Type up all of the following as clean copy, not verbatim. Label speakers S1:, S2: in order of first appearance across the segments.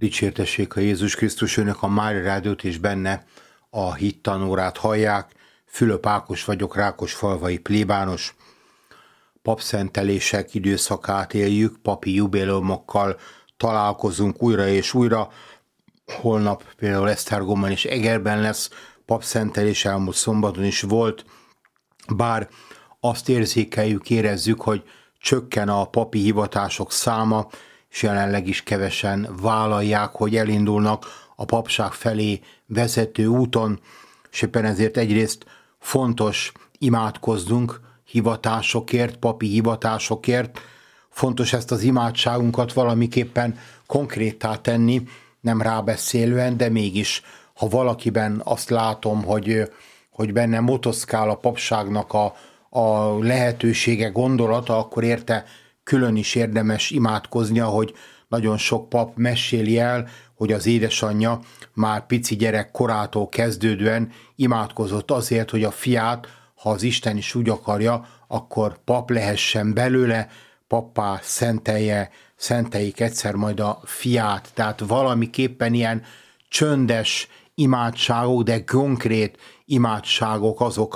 S1: Dicsértessék a Jézus Krisztus, önök a Mária Rádiót és benne a hittanórát hallják. Fülöp Ákos vagyok, Rákosfalvai plébános. Papszentelések időszakát éljük, papi jubileumokkal találkozunk újra és újra. Holnap például Esztergomban és Egerben lesz papszentelés, elmúlt szombaton is volt, bár azt érzékeljük, érezzük, hogy csökken a papi hivatások száma, és jelenleg is kevesen vállalják, hogy elindulnak a papság felé vezető úton, és éppen ezért egyrészt fontos imádkozzunk hivatásokért, papi hivatásokért, fontos ezt az imádságunkat valamiképpen konkréttá tenni, nem rábeszélően, de mégis, ha valakiben azt látom, hogy benne motoszkál a papságnak a lehetősége, gondolata, akkor érte külön is érdemes imádkozni, ahogy nagyon sok pap meséli el, hogy az édesanyja már pici gyerek korától kezdődően imádkozott azért, hogy a fiát, ha az Isten is úgy akarja, akkor pap lehessen belőle, pappá szenteljék egyszer majd a fiát. Tehát valamiképpen ilyen csöndes imádságok, de konkrét imádságok azok,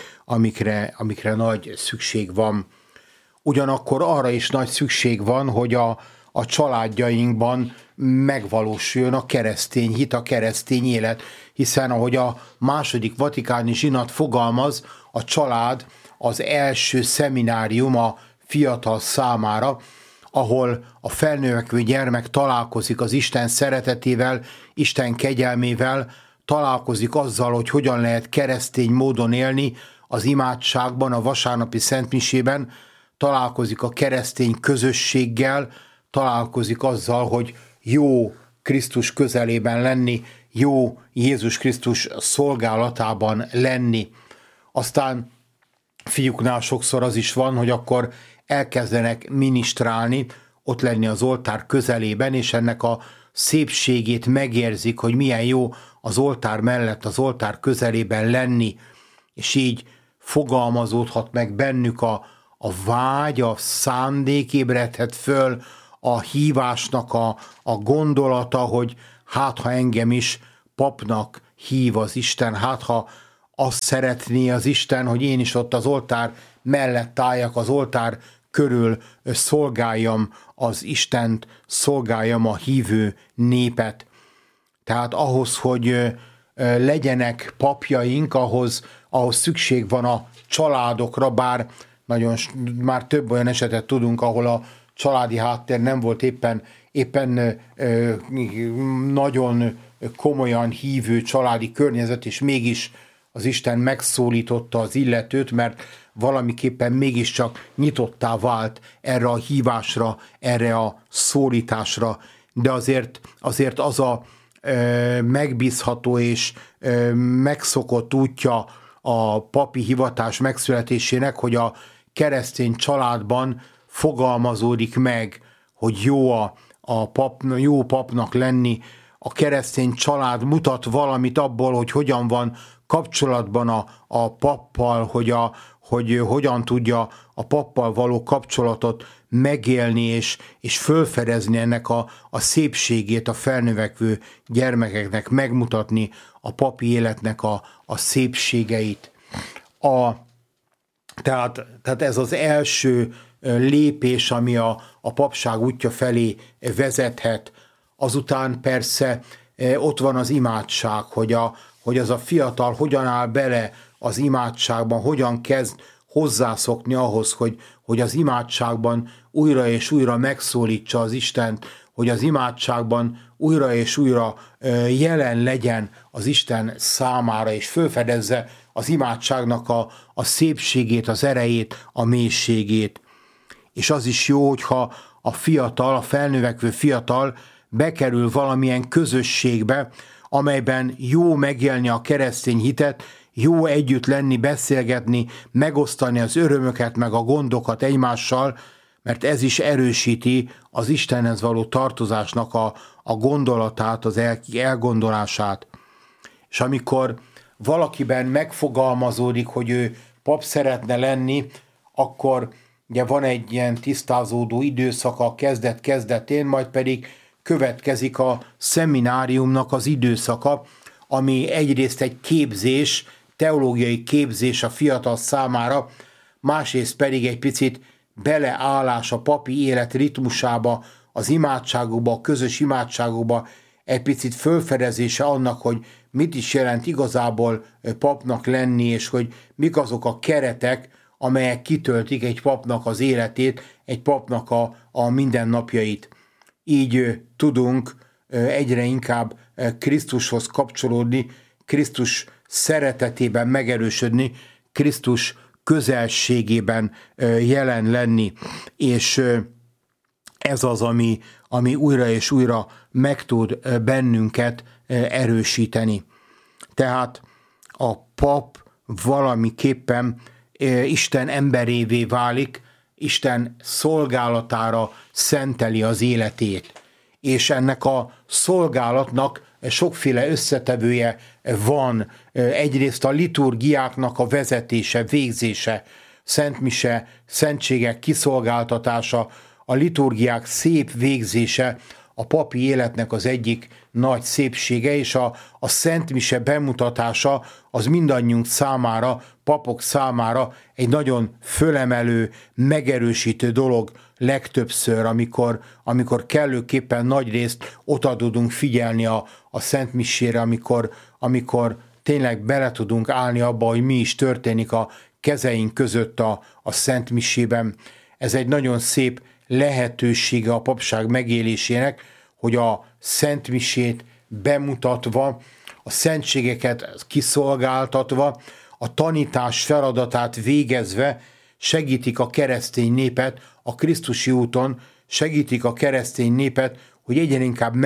S1: amikre nagy szükség van. Ugyanakkor arra is nagy szükség van, hogy a családjainkban megvalósuljon a keresztény hit, a keresztény élet, hiszen ahogy a második vatikáni zsinat fogalmaz, a család az első szeminárium a fiatal számára, ahol a felnövekvő gyermek találkozik az Isten szeretetével, Isten kegyelmével, találkozik azzal, hogy hogyan lehet keresztény módon élni az imádságban, a vasárnapi szentmisében, találkozik a keresztény közösséggel, találkozik azzal, hogy jó Krisztus közelében lenni, jó Jézus Krisztus szolgálatában lenni. Aztán fiúknál sokszor az is van, hogy akkor elkezdenek minisztrálni, ott lenni az oltár közelében, és ennek a szépségét megérzik, hogy milyen jó az oltár mellett, az oltár közelében lenni, és így fogalmazódhat meg bennük a vágy, a szándék ébredhet föl, a hívásnak a gondolata, hogy hát ha engem is papnak hív az Isten, hát ha azt szeretné az Isten, hogy én is ott az oltár mellett álljak, az oltár körül szolgáljam az Istent, szolgáljam a hívő népet. Tehát ahhoz, hogy legyenek papjaink, ahhoz szükség van a családokra, bár már több olyan esetet tudunk, ahol a családi háttér nem volt éppen nagyon komolyan hívő családi környezet, és mégis az Isten megszólította az illetőt, mert valamiképpen mégiscsak nyitottá vált erre a hívásra, erre a szólításra, de azért az a megbízható és megszokott útja a papi hivatás megszületésének, hogy a keresztény családban fogalmazódik meg, hogy jó papnak lenni. A keresztény család mutat valamit abból, hogy hogyan van kapcsolatban a pappal, hogy hogyan tudja a pappal való kapcsolatot megélni, és fölfedezni ennek a szépségét a felnövekvő gyermekeknek, megmutatni a papi életnek a szépségeit. Tehát ez az első lépés, ami a papság útja felé vezethet. Azután persze ott van az imádság, hogy az a fiatal hogyan áll bele az imádságban, hogyan kezd hozzászokni ahhoz, hogy az imádságban újra és újra megszólítsa az Istent, hogy az imádságban újra és újra jelen legyen az Isten számára, és felfedezze az imádságnak a szépségét, az erejét, a mélységét. És az is jó, hogyha a felnövekvő fiatal bekerül valamilyen közösségbe, amelyben jó megélni a keresztény hitet, jó együtt lenni, beszélgetni, megosztani az örömöket, meg a gondokat egymással, mert ez is erősíti az Istenhez való tartozásnak a gondolatát, az elgondolását. És amikor valakiben megfogalmazódik, hogy ő pap szeretne lenni, akkor ugye van egy ilyen tisztázódó időszaka a kezdet-kezdetén, majd pedig következik a szemináriumnak az időszaka, ami egyrészt egy képzés, teológiai képzés a fiatal számára, másrészt pedig egy picit beleállás a papi élet ritmusába, az imádságokba, a közös imádságokba, egy picit fölfedezése annak, hogy mit is jelent igazából papnak lenni, és hogy mik azok a keretek, amelyek kitöltik egy papnak az életét, egy papnak a mindennapjait. Így tudunk egyre inkább Krisztushoz kapcsolódni, Krisztus szeretetében megerősödni, Krisztus közelségében jelen lenni, és ez az, ami újra és újra meg tud bennünket erősíteni. Tehát a pap valamiképpen Isten emberévé válik, Isten szolgálatára szenteli az életét. És ennek a szolgálatnak sokféle összetevője van. Egyrészt a liturgiáknak a vezetése, végzése, szentmise, szentségek kiszolgáltatása, a liturgiák szép végzése a papi életnek az egyik nagy szépsége, és a szentmise bemutatása az mindannyiunk számára, papok számára egy nagyon fölemelő, megerősítő dolog legtöbbször, amikor kellőképpen nagyrészt oda tudunk figyelni a szentmisére, amikor tényleg bele tudunk állni abba, hogy mi is történik a kezeink között a szentmisében. Ez egy nagyon szép lehetősége a papság megélésének, hogy a szentmisét bemutatva, a szentségeket kiszolgáltatva, a tanítás feladatát végezve segítik a keresztény népet a Krisztusi úton, segítik a keresztény népet, hogy egyre inkább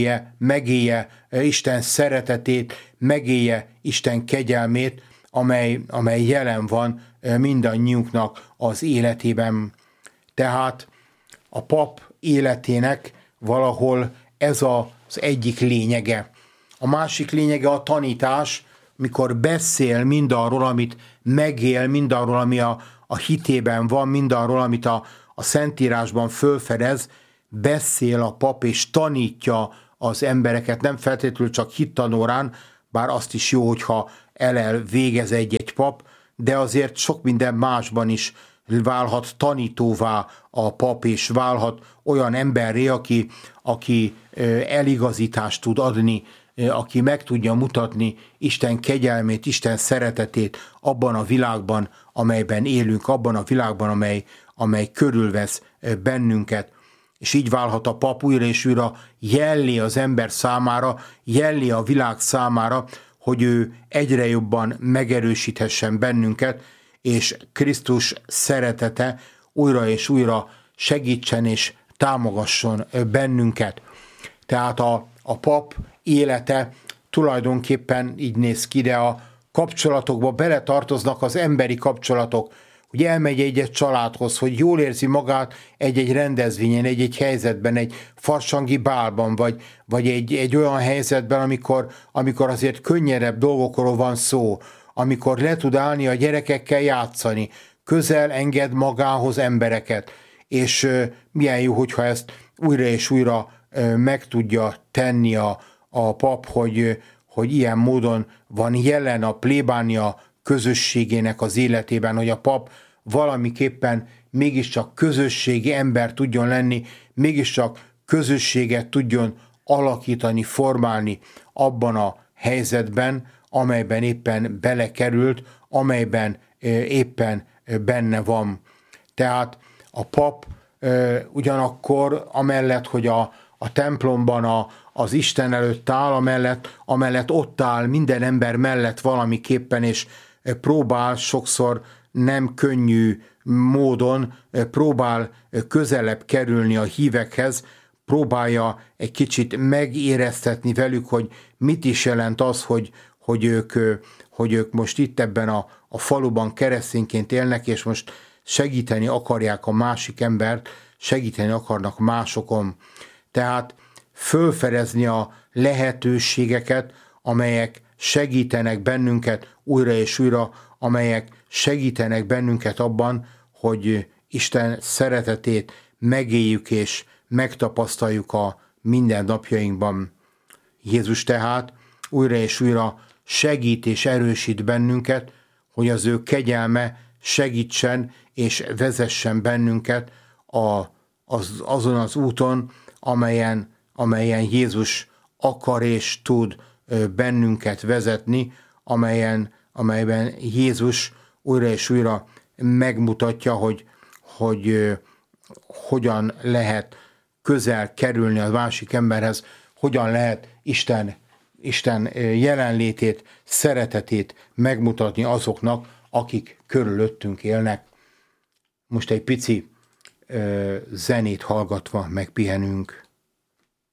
S1: megélje Isten szeretetét, megélje Isten kegyelmét, amely jelen van mindannyiunknak az életében. Tehát a pap életének valahol ez az egyik lényege. A másik lényege a tanítás, mikor beszél mindarról, amit megél, mindarról, ami a hitében van, mindarról, amit a Szentírásban fölfedez, beszél a pap és tanítja az embereket, nem feltétlenül csak hittanórán, bár azt is jó, hogyha végez egy pap, de azért sok minden másban is válhat tanítóvá a pap, és válhat olyan emberré, aki eligazítást tud adni, aki meg tudja mutatni Isten kegyelmét, Isten szeretetét abban a világban, amelyben élünk, abban a világban, amely körülvesz bennünket. És így válhat a pap újra és újra jellé az ember számára, jellé a világ számára, hogy ő egyre jobban megerősíthessen bennünket, és Krisztus szeretete újra és újra segítsen és támogasson bennünket. Tehát a pap élete tulajdonképpen így néz ki, de a kapcsolatokba beletartoznak az emberi kapcsolatok, hogy elmegy egy családhoz, hogy jól érzi magát egy rendezvényen, egy helyzetben, egy farsangi bálban, vagy egy olyan helyzetben, amikor azért könnyedebb dolgokról van szó, amikor le tud állni a gyerekekkel játszani, közel enged magához embereket, és milyen jó, hogyha ezt újra és újra meg tudja tenni a pap, hogy ilyen módon van jelen a plébánia közösségének az életében, hogy a pap valamiképpen mégiscsak közösségi ember tudjon lenni, mégiscsak közösséget tudjon alakítani, formálni abban a helyzetben, amelyben éppen belekerült, amelyben éppen benne van. Tehát a pap ugyanakkor amellett, hogy a templomban az Isten előtt áll, amellett ott áll minden ember mellett valamiképpen, és próbál sokszor nem könnyű módon, próbál közelebb kerülni a hívekhez, próbálja egy kicsit megéreztetni velük, hogy mit is jelent az, hogy ők most itt ebben a faluban keresztényként élnek, és most segíteni akarják a másik embert, segíteni akarnak másokon. Tehát fölfedezni a lehetőségeket, amelyek segítenek bennünket újra és újra, amelyek segítenek bennünket abban, hogy Isten szeretetét megéljük és megtapasztaljuk a minden napjainkban. Jézus tehát újra és újra segít és erősít bennünket, hogy az ő kegyelme segítsen és vezessen bennünket azon az úton, amelyen Jézus akar és tud bennünket vezetni, amelyben Jézus újra és újra megmutatja, hogy hogyan lehet közel kerülni a másik emberhez, hogyan lehet Isten jelenlétét, szeretetét megmutatni azoknak, akik körülöttünk élnek. Most egy pici zenét hallgatva megpihenünk.